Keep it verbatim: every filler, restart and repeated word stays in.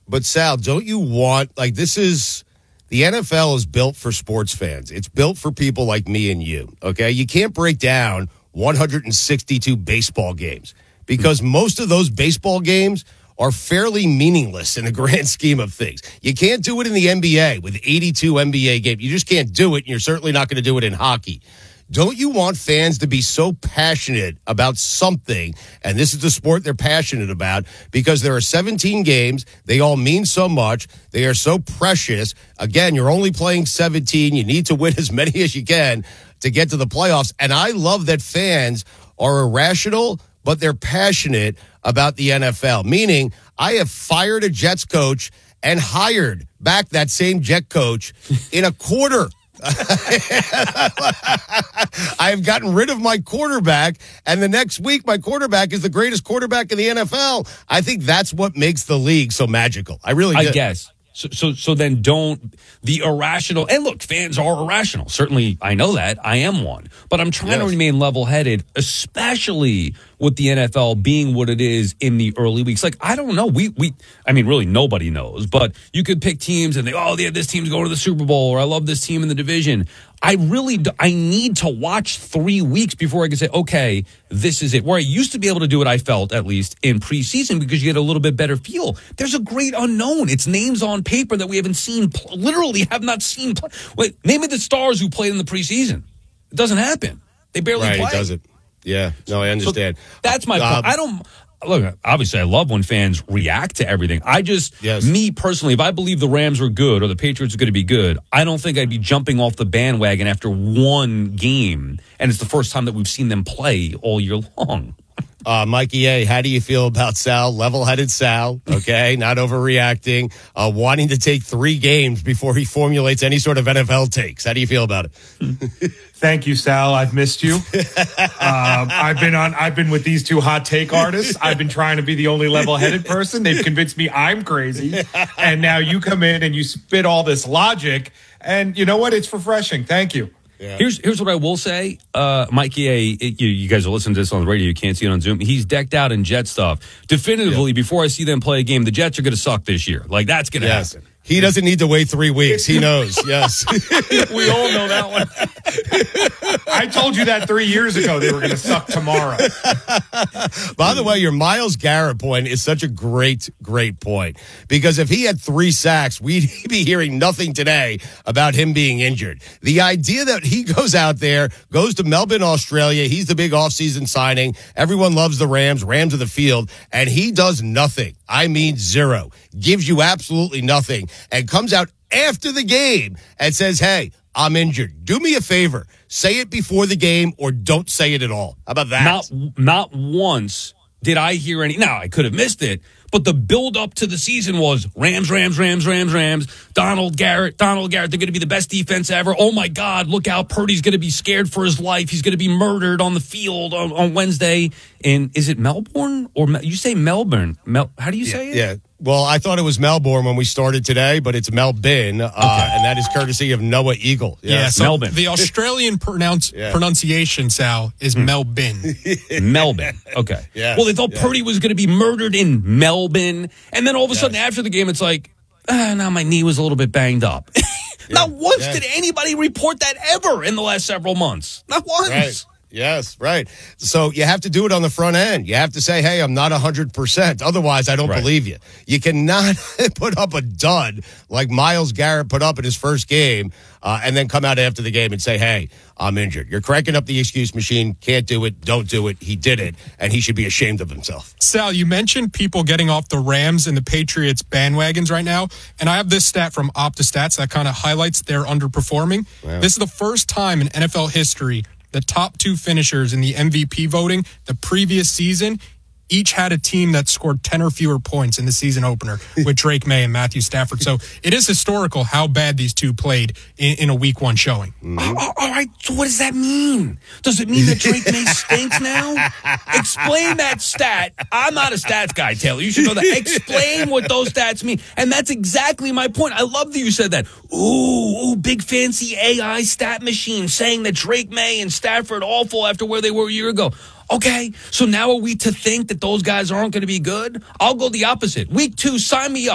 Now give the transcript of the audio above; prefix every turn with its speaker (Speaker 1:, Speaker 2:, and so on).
Speaker 1: But, Sal, don't you want, like, this is, the N F L is built for sports fans. It's built for people like me and you, okay? You can't break down one hundred sixty-two baseball games because most of those baseball games are fairly meaningless in the grand scheme of things. You can't do it in the N B A with eighty-two N B A games. You just can't do it, and you're certainly not going to do it in hockey. Don't you want fans to be so passionate about something, and this is the sport they're passionate about, because there are seventeen games, they all mean so much, they are so precious. Again, you're only playing seventeen, you need to win as many as you can to get to the playoffs, and I love that fans are irrational, but they're passionate about the N F L, meaning I have fired a Jets coach and hired back that same Jet coach in a quarter. I've gotten rid of my quarterback, and the next week my quarterback is the greatest quarterback in the N F L. I think that's what makes the league so magical. I really do.
Speaker 2: I guess. So, so, so then don't the irrational, and look, fans are irrational. Certainly, I know that. I am one. But I'm trying yes. to remain level-headed, especially with the N F L being what it is in the early weeks. Like, I don't know. We, we, I mean, really nobody knows, but you could pick teams and they, oh, yeah, this team's going to the Super Bowl, or I love this team in the division. I really, do, I need to watch three weeks before I can say, okay, this is it. Where I used to be able to do it, I felt, at least, in preseason, because you get a little bit better feel. There's a great unknown. It's names on paper that we haven't seen, literally have not seen. Play. Wait, name me the stars who played in the preseason. It doesn't happen. They barely
Speaker 1: right,
Speaker 2: play.
Speaker 1: It doesn't. Yeah, no, I understand.
Speaker 2: So that's my
Speaker 1: uh,
Speaker 2: point. I don't... Look, obviously, I love when fans react to everything. I just,
Speaker 1: yes.
Speaker 2: me personally, if I believe the Rams are good or the Patriots are going to be good, I don't think I'd be jumping off the bandwagon after one game, and it's the first time that we've seen them play all year long.
Speaker 1: Uh, Mikey A., how do you feel about Sal? Level-headed Sal, okay, not overreacting, uh, wanting to take three games before he formulates any sort of N F L takes. How do you feel about it?
Speaker 3: Thank you, Sal. I've missed you. um, I've been on. I've been with these two hot take artists. I've been trying to be the only level-headed person. They've convinced me I'm crazy, and now you come in and you spit all this logic. And you know what? It's refreshing. Thank you.
Speaker 2: Yeah. Here's here's what I will say, uh, Mikey A. It, you, you guys are listening to this on the radio. You can't see it on Zoom. He's decked out in Jet stuff. Definitively, yeah. Before I see them play a game, the Jets are going to suck this year. Like, that's going to
Speaker 1: yes.
Speaker 2: happen.
Speaker 1: He doesn't need to wait three weeks. He knows. Yes.
Speaker 2: We all know that one.
Speaker 3: I told you that three years ago they were going to suck tomorrow.
Speaker 1: By the way, your Myles Garrett point is such a great, great point. Because if he had three sacks, we'd be hearing nothing today about him being injured. The idea that he goes out there, goes to Melbourne, Australia, he's the big offseason signing, everyone loves the Rams, Rams of the field, and he does nothing. I mean zero. Gives you absolutely nothing. And comes out after the game and says, hey, I'm injured. Do me a favor. Say it before the game or don't say it at all. How about that?
Speaker 2: Not, not once did I hear any. Now, I could have missed it, but the build up to the season was Rams, Rams, Rams, Rams, Rams, Donald Garrett, Donald Garrett. They're going to be the best defense ever. Oh, my God, look out. Purdy's going to be scared for his life. He's going to be murdered on the field on, on Wednesday. And is it Melbourne or you say Melbourne? Mel, how do you
Speaker 1: yeah,
Speaker 2: say it?
Speaker 1: Yeah. Well, I thought it was Melbourne when we started today, but it's Melbourne, uh, okay. And that is courtesy of Noah Eagle.
Speaker 4: Yeah, yeah so
Speaker 2: Melbourne.
Speaker 4: The Australian pronounce, yeah. pronunciation, Sal, is mm. Melbourne.
Speaker 2: Melbourne. Okay.
Speaker 1: Yeah.
Speaker 2: Well, they thought yeah. Purdy was going to be murdered in Melbourne, and then all of a
Speaker 1: yes.
Speaker 2: sudden after the game, it's like, ah, now my knee was a little bit banged up. yeah. Not once yeah. did anybody report that ever in the last several months. Not once.
Speaker 1: Right. Yes, right. So you have to do it on the front end. You have to say, hey, I'm not one hundred percent. Otherwise, I don't right. believe you. You cannot put up a dud like Myles Garrett put up in his first game uh, and then come out after the game and say, hey, I'm injured. You're cranking up the excuse machine. Can't do it. Don't do it. He did it, and he should be ashamed of himself.
Speaker 4: Sal, you mentioned people getting off the Rams and the Patriots bandwagons right now, and I have this stat from OptaStats that kind of highlights their underperforming. Wow. This is the first time in N F L history the top two finishers in the M V P voting the previous season each had a team that scored ten or fewer points in the season opener with Drake May and Matthew Stafford. So it is historical how bad these two played in, in a week one showing.
Speaker 2: Mm-hmm. Oh, all right, so what does that mean? Does it mean that Drake May stinks now? Explain that stat. I'm not a stats guy, Taylor. You should know that. Explain what those stats mean. And that's exactly my point. I love that you said that. Ooh, ooh, big fancy A I stat machine saying that Drake May and Stafford awful after where they were a year ago. Okay, so now are we to think that those guys aren't going to be good? I'll go the opposite. Week two, sign me up.